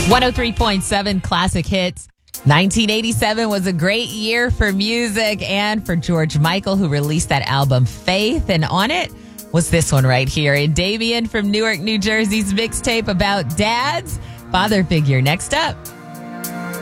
103.7 Classic Hits. 1987 was a great year for music and for George Michael, who released that album Faith. And on it was this one right here. And Damien from Newark, New Jersey's mixtape about dads. Father figure next up.